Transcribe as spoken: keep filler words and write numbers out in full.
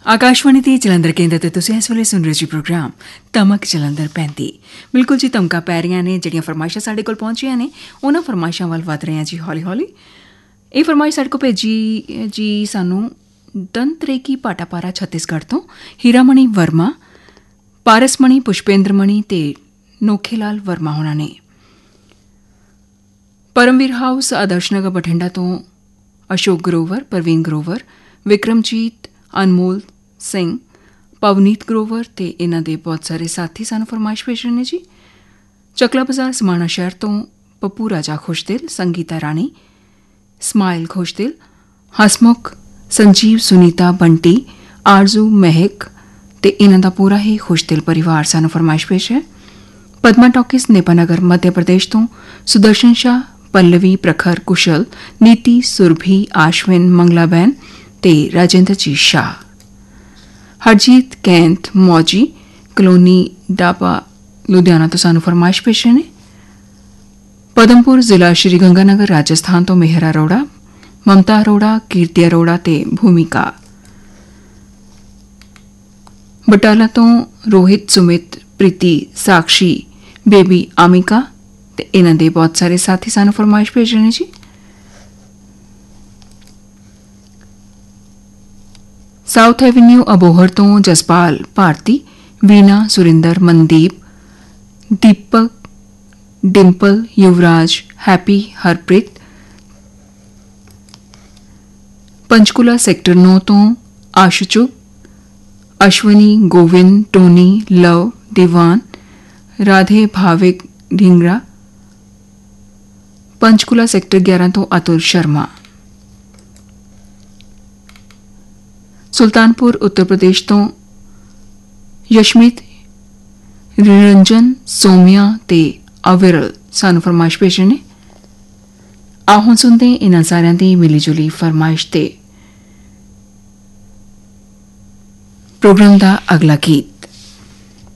आकाशवाणी ते जलंधर केंद्र ते तुसीं इस वेले सुन रहे जी प्रोग्राम तमक जलंधर पैंती। बिल्कुल जी तमका पै रहियां ने जिहड़ियां फरमाइशां साडे कोल पहुंचियां ने उन्हां फरमाइशां वल वध रहे हैं जी हौली हौली। ਇਹ ਫਰਮਾਇਸ਼ ਸਾਡੇ ਕੋਲ ਭੇਜੀ ਜੀ ਸਾਨੂੰ ਦੰਤਰੇਕੀ ਪਾਟਾਪਾਰਾ ਛੱਤੀਸਗੜ੍ਹ ਤੋਂ ਹੀਰਾਮਣੀ ਵਰਮਾ, ਪਾਰਸਮਣੀ, ਪੁਸ਼ਪੇਂਦਰਮਣੀ ਤੇ ਨੋਖੇਲਾਲ ਵਰਮਾ ਹੋਣਾ ਨੇ। ਪਰਮਵੀਰ ਹਾਊਸ ਆਦਰਸ਼ਨਗਰ ਬਠਿੰਡਾ ਤੋਂ ਅਸ਼ੋਕ ਗਰੋਵਰ, ਪ੍ਰਵੀਨ ਗਰੋਵਰ, ਵਿਕਰਮਜੀਤ, ਅਨਮੋਲ ਸਿੰਘ, ਪਵਨੀਤ ਗਰੋਵਰ ਤੇ ਇਹਨਾਂ ਦੇ ਬਹੁਤ ਸਾਰੇ ਸਾਥੀ ਸਾਨੂੰ ਫਰਮਾਇਸ਼ ਭੇਜ ਰਹੇ ਨੇ ਜੀ। ਚੱਕਲਾ ਬਾਜ਼ਾਰ ਸਮਾਣਾ ਸ਼ਹਿਰ ਤੋਂ ਪੱਪੂ ਰਾਜਾ ਖੁਸ਼ਦਿਲ, ਸੰਗੀਤਾ ਰਾਣੀ, ਸਮਾਇਲ ਖੁਸ਼ਦਿਲ, ਹਸਮੁਖ, ਸੰਜੀਵ, ਸੁਨੀਤਾ, ਬੰਟੀ, ਆਰਜ਼ੂ, ਮਹਿਕ ਤੇ ਇਹਨਾਂ ਦਾ ਪੂਰਾ ਹੀ ਖੁਸ਼ਦਿਲ ਪਰਿਵਾਰ ਸਾਨੂੰ ਫਰਮਾਇਸ਼ ਭੇਜ ਹੈ। ਪਦਮਾ ਟਾਕਿਸ ਨੇਪਾਨਗਰ ਮੱਧ ਪ੍ਰਦੇਸ਼ ਤੋਂ ਸੁਦਰਸ਼ਨ ਸ਼ਾਹ, ਪੱਲਵੀ, ਪ੍ਰਖਰ, ਕੁਸ਼ਲ, ਨੀਤੀ, ਸੁਰਭੀ, ਆਸ਼ਵਿਨ, ਮੰਗਲਾਬੈਨ ਤੇ ਰਾਜਿੰਦਰਜੀਤ ਸ਼ਾਹ। ਹਰਜੀਤ ਕੈਂਥ ਮੌਜੀ ਕਲੋਨੀ ਡਾਬਾ ਲੁਧਿਆਣਾ ਤੋਂ ਸਾਨੂੰ ਫਰਮਾਇਸ਼ ਭੇਜ ਰਹੇ ਨੇ। ਪਦਮਪੁਰ ਜ਼ਿਲ੍ਹਾ ਸ਼੍ਰੀ ਗੰਗਾਨਗਰ ਰਾਜਸਥਾਨ ਤੋਂ ਮਿਹਰ ਅਰੋੜਾ, ਮਮਤਾ ਅਰੋੜਾ, ਕੀਰਤੀ ਅਰੋੜਾ ਤੇ ਭੂਮਿਕਾ। ਬਟਾਲਾ ਤੋਂ ਰੋਹਿਤ, ਸੁਮਿਤ, ਪ੍ਰੀਤੀ, ਸਾਕਸ਼ੀ, ਬੇਬੀ ਆਮਿਕਾ ਤੇ ਇਹਨਾਂ ਦੇ ਬਹੁਤ ਸਾਰੇ ਸਾਥੀ ਸਾਨੂੰ ਫਰਮਾਇਸ਼ ਭੇਜ ਰਹੇ ਨੇ ਜੀ। ਸਾਊਥ ਐਵਨਿਊ ਅਬੋਹਰ ਤੋਂ ਜਸਪਾਲ ਭਾਰਤੀ, ਵੀਨਾ, ਸੁਰਿੰਦਰ, ਮਨਦੀਪ, ਦੀਪਕ, ਡਿੰਪਲ, ਯੁਵਰਾਜ, ਹੈਪੀ, ਹਰਪ੍ਰੀਤ। ਪੰਚਕੂਲਾ ਸੈਕਟਰ ਨੌ ਤੋਂ ਆਸ਼ੂਚੁਕ, ਅਸ਼ਵਨੀ, ਗੋਵਿੰਦ, ਟੋਨੀ, ਲਵ, ਦੀਵਾਨ, ਰਾਧੇ, ਭਾਵਿਕ, ਢਿੰਗਰਾ। ਪੰਚਕੂਲਾ ਸੈਕਟਰ ਗਿਆਰਾਂ ਤੋਂ ਅਤੁਲ ਸ਼ਰਮਾ। ਸੁਲਤਾਨਪੁਰ ਉੱਤਰ ਪ੍ਰਦੇਸ਼ ਤੋਂ ਯਸ਼ਮੀਤ, ਨਿਰੰਜਨ, ਸੋਮਿਆ ਤੇ ਅਵਿਰਲ ਸਾਨੂੰ ਫਰਮਾਇਸ਼ ਭੇਜ ਰਹੇ ਨੇ। ਆਓ ਹੁਣ ਸੁਣਦੇ ਇਹਨਾਂ ਸਾਰਿਆਂ ਦੀ ਮਿਲੀ ਜੁਲੀ ਫਰਮਾਇਸ਼ ਤੇ ਪ੍ਰੋਗਰਾਮ ਦਾ ਅਗਲਾ ਗੀਤ।